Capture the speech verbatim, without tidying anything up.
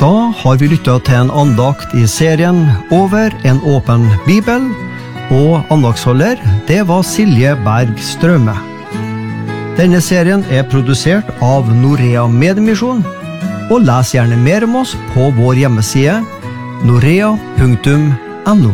Da har vi lyttet til en andakt i serien Over en åpen bibel, og andaktsholder, det var Silje Berg Strømme. Denne serien er produsert av Norea Mediemisjon, og les gjerne mer om oss på vår hjemmeside norea punktum no.